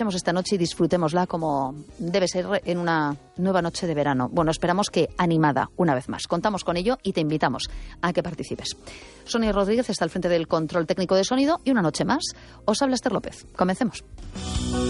aprovechemos esta noche y disfrutémosla como debe ser en una nueva noche de verano. Bueno, esperamos que animada, una vez más. Contamos con ello y te invitamos a que participes. Sonia Rodríguez está al frente del control técnico de sonido y una noche más os habla Esther López. Comencemos.